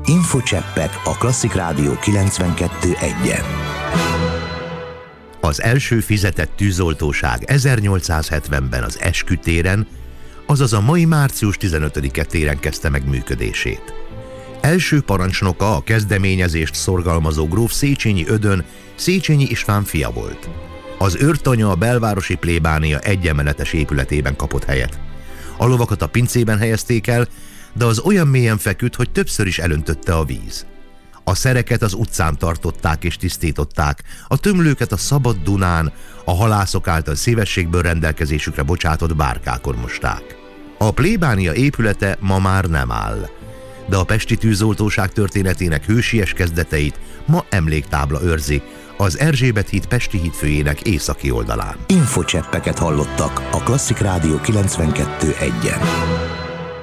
Infocseppek a Klasszik Rádió 92.1-en. Az első fizetett tűzoltóság 1870-ben az Eskü téren, azaz a mai március 15-e téren kezdte meg működését. Első parancsnoka a kezdeményezést szorgalmazó gróf Széchenyi Ödön, Széchenyi István fia volt. Az őrtanya a belvárosi plébánia egyemeletes épületében kapott helyet. A lovakat a pincében helyezték el, de az olyan mélyen feküdt, hogy többször is elöntötte a víz. A szereket az utcán tartották és tisztították, a tömlőket a szabad Dunán, a halászok által szívességből rendelkezésükre bocsátott bárkákon mosták. A plébánia épülete ma már nem áll, de a pesti tűzoltóság történetének hősies kezdeteit ma emléktábla őrzi az Erzsébet híd Pesti hídfőjének északi oldalán. Infocseppeket hallottak a Klasszik Rádió 92.1-en.